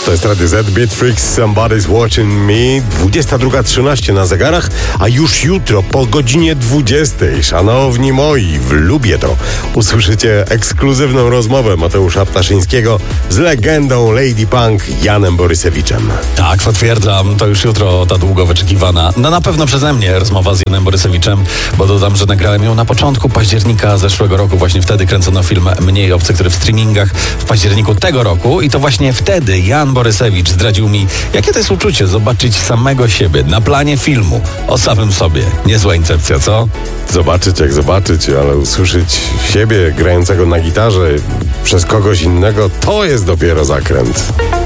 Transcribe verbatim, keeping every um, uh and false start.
To jest Radio Z, Beat Freaks, Somebody's Watching Me. dwudziesta druga trzynaście na zegarach, a już jutro po godzinie dwudziestej, szanowni moi, w Lubię to usłyszycie ekskluzywną rozmowę Mateusza Ptaszyńskiego z legendą Lady Punk Janem Borysewiczem. Tak, potwierdzam, to już jutro ta długo wyczekiwana, no na pewno przeze mnie rozmowa z Janem Borysewiczem, bo dodam, że nagrałem ją na początku października zeszłego roku. Właśnie wtedy kręcono film Mniej obcy, który w streamingach w październiku tego roku i to właśnie wtedy Jan Borysewicz zdradził mi, jakie to jest uczucie zobaczyć samego siebie na planie filmu o samym sobie. Niezła incepcja, co? Zobaczyć jak zobaczyć, ale usłyszeć siebie grającego na gitarze przez kogoś innego, to jest dopiero zakręt.